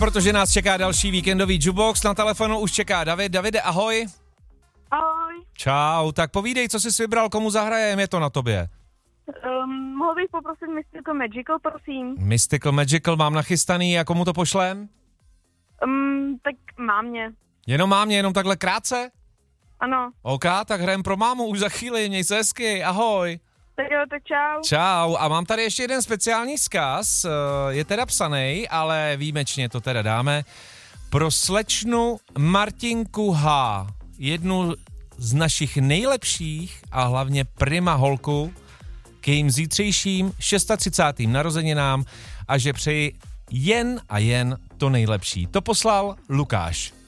protože nás čeká další víkendový jukebox. Na telefonu už čeká David. Davide, ahoj. Ahoj. Čau, tak povídej, co jsi vybral, komu zahrajem, je to na tobě. Mohl bych poprosit Mystical Magical, prosím? Mystical Magical mám nachystaný a komu to pošlem? Tak mámě. Jenom mámě, jenom takhle krátce? Ano. OK, tak hrajem pro mámu už za chvíli, měj se hezky, ahoj. Tak jo, tak čau. Čau, a mám tady ještě jeden speciální vzkaz, je teda psanej, ale výjimečně to teda dáme. Pro slečnu Martinku H., jednu z našich nejlepších a hlavně prima holku, k jejím zítřejším 36. narozeninám a že přeji jen a jen to nejlepší. To poslal Lukáš.